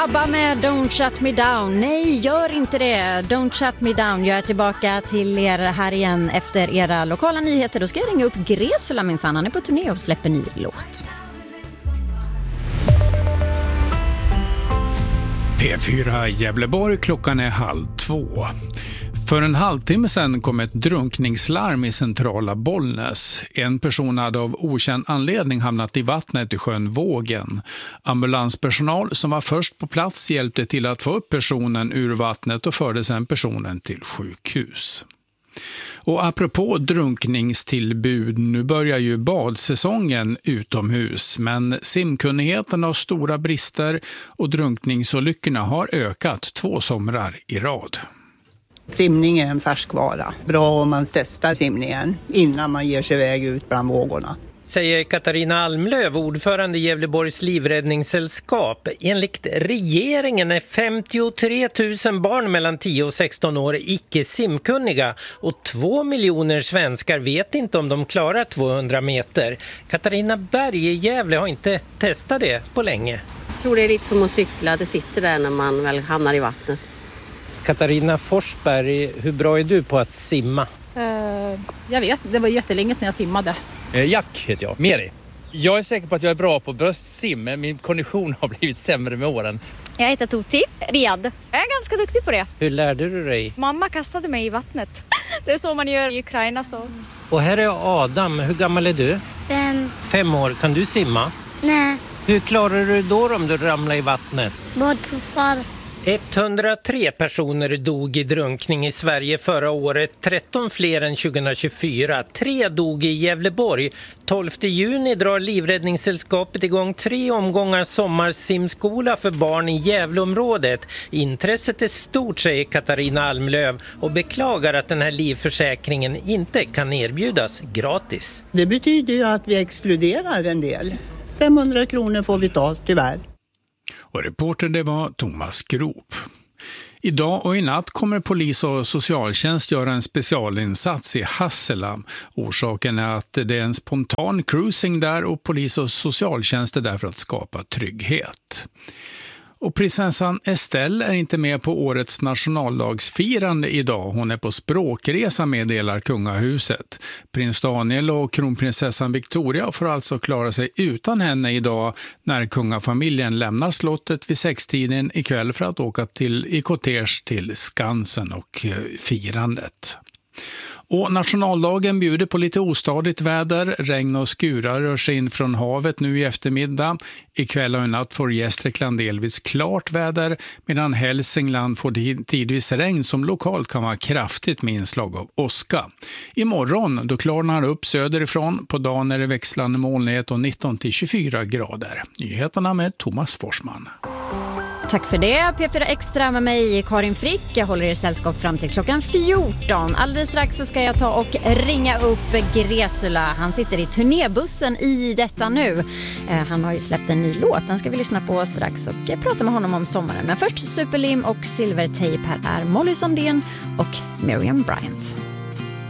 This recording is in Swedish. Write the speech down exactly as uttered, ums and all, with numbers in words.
ABBA med Don't Shut Me Down. Nej, gör inte det. Don't Shut Me Down. Jag är tillbaka till er här igen efter era lokala nyheter. Då ska jag ringa upp Gresula minsann. Han är på turné och släpper ny låt. P fyra Gävleborg, klockan är halv två. För en halvtimme sedan kom ett drunkningslarm i centrala Bollnäs. En person hade av okänd anledning hamnat i vattnet i sjön Vågen. Ambulanspersonal som var först på plats hjälpte till att få upp personen ur vattnet och förde sedan personen till sjukhus. Och apropå drunkningstillbud, nu börjar ju badsäsongen utomhus, men simkunnigheten har stora brister och drunkningsolyckorna har ökat två somrar i rad. Simning är en färskvara. Bra om man testar simningen innan man ger sig iväg ut bland vågorna. Säger Katarina Almlöv, ordförande i Gävleborgs livräddningssällskap. Enligt regeringen är femtiotre tusen barn mellan tio och sexton år icke simkunniga och två miljoner svenskar vet inte om de klarar tvåhundra meter. Katarina Berg i Gävle har inte testat det på länge. Jag tror det är lite som att cykla, det sitter där när man väl hamnar i vattnet. Katarina Forsberg, hur bra är du på att simma? Uh, jag vet, det var jättelänge sedan jag simmade. Jack heter jag, Meri. Jag är säker på att jag är bra på bröstsim, men min kondition har blivit sämre med åren. Jag heter Toti, Riad. Jag är ganska duktig på det. Hur lärde du dig? Mamma kastade mig i vattnet. Det är så man gör i Ukraina. Så. Och här är Adam, hur gammal är du? Fem. Fem år, kan du simma? Nej. Hur klarar du då om du ramlar i vattnet? Badpuffar. etthundratre personer dog i drunkning i Sverige förra året, tretton fler än tjugohundratjugofyra. Tre dog i Gävleborg. tolfte juni drar Livräddningssällskapet igång tre omgångar sommarsimskola för barn i Gävleområdet. Intresset är stort, säger Katarina Almlöv, och beklagar att den här livförsäkringen inte kan erbjudas gratis. Det betyder ju att vi exkluderar en del. femhundra kronor får vi ta, tyvärr. Och reporter det var Thomas Grop. Idag och i natt kommer polis och socialtjänst göra en specialinsats i Hassela. Orsaken är att det är en spontan cruising där och polis och socialtjänst är där för att skapa trygghet. Och prinsessan Estelle är inte med på årets nationaldagsfirande idag. Hon är på språkresa, meddelar kungahuset. Prins Daniel och kronprinsessan Victoria får alltså klara sig utan henne idag när kungafamiljen lämnar slottet vid sextiden ikväll för att åka till, i kortege till Skansen och firandet. Och nationaldagen bjuder på lite ostadigt väder. Regn och skurar rör sig in från havet nu i eftermiddag. Ikväll och i natt får Gästrikland delvis klart väder, medan Hälsingland får tidvis regn som lokalt kan vara kraftigt med inslag av åska. Imorgon då klarnar upp söderifrån. På dagen är det växlande molnighet och nitton till tjugofyra grader. Nyheterna med Thomas Forsman. Tack för det. P fyra Extra med mig, Karin Frick. Jag håller er sällskap fram till klockan fjorton. Alldeles strax så ska jag ta och ringa upp Gresula. Han sitter i turnébussen i detta nu. Eh, han har ju släppt en ny låt. Den ska vi lyssna på strax och prata med honom om sommaren. Men först Superlim och Silvertejp. Här är Molly Sandén och Miriam Bryant.